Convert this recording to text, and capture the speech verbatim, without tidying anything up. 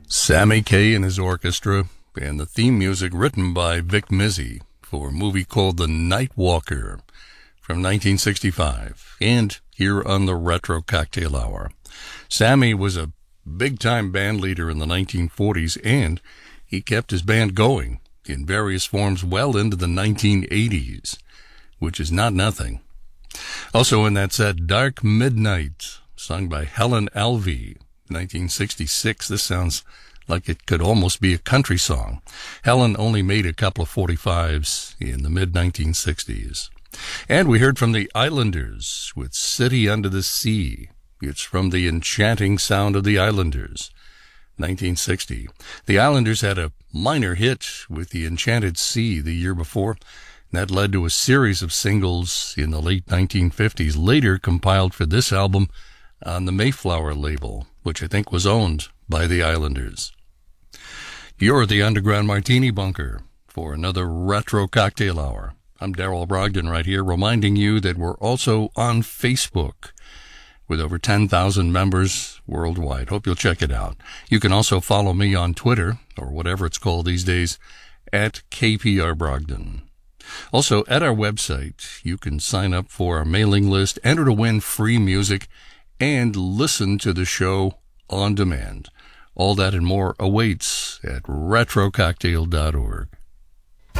Sammy Kaye and his orchestra, and the theme music written by Vic Mizzy for a movie called The Night Walker from nineteen sixty-five, and here on the Retro Cocktail Hour. Sammy was a big-time band leader in the nineteen forties, and he kept his band going in various forms well into the nineteen eighties, which is not nothing. Also in that set, Dark Midnight, sung by Helen Alvey, nineteen sixty-six. This sounds like it could almost be a country song. Helen only made a couple of forty-fives in the mid nineteen sixties. And we heard from the Islanders with City Under the Sea. It's from the enchanting sound of the Islanders, nineteen sixty. The Islanders had a minor hit with the Enchanted Sea the year before. That led to a series of singles in the late nineteen fifties, later compiled for this album on the Mayflower label, which I think was owned by the Islanders. You're the Underground Martini Bunker for another Retro Cocktail Hour. I'm Darrell Brogdon right here, reminding you that we're also on Facebook with over ten thousand members worldwide. Hope you'll check it out. You can also follow me on Twitter, or whatever it's called these days, at K P R Brogdon. Also, at our website, you can sign up for our mailing list, enter to win free music, and listen to the show on demand. All that and more awaits at retro cocktail dot org.